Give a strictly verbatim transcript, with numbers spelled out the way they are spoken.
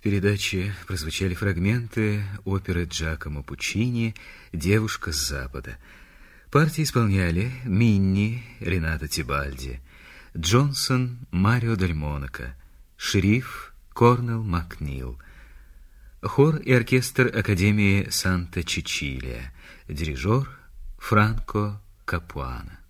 передаче прозвучали фрагменты оперы Джакомо Пуччини «Девушка с Запада». Партии исполняли Минни Рената Тибальди, Джонсон Марио Дель Монако, Шериф Корнел Макнил, хор и оркестр Академии Санта-Чичилия, дирижер Франко Капуано.